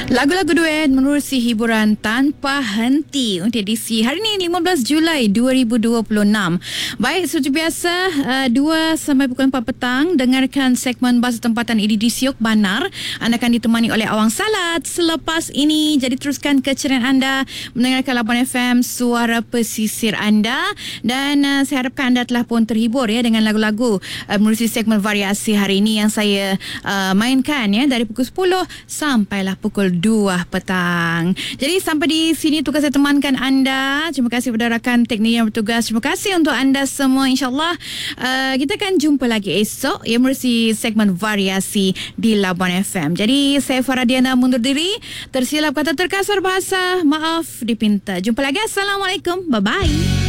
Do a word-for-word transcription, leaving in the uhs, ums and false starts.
Lagu-lagu duet menerusi hiburan tanpa henti untuk edisi hari ini lima belas Julai dua ribu dua puluh enam. Baik, seperti biasa uh, dua sampai pukul empat petang dengarkan segmen Bahasa Tempatan Edisi Siok Banar. Anda akan ditemani oleh Awang Salat. Selepas ini jadi teruskan keceriaan anda mendengarkan Labuan F M, suara pesisir anda, dan uh, saya harapkan anda telah pun terhibur ya dengan lagu-lagu uh, menerusi segmen variasi hari ini yang saya uh, mainkan ya dari pukul sepuluh sampailah pukul dua petang. Jadi sampai di sini tugas saya temankan anda. Terima kasih kepada rakan teknik yang bertugas. Terima kasih untuk anda semua. InsyaAllah uh, kita akan jumpa lagi esok yang menerusi segmen variasi di Labuan F M. Jadi saya Farah Diana mundur diri. Tersilap kata terkasar bahasa, maaf dipinta. Jumpa lagi. Assalamualaikum. Bye-bye.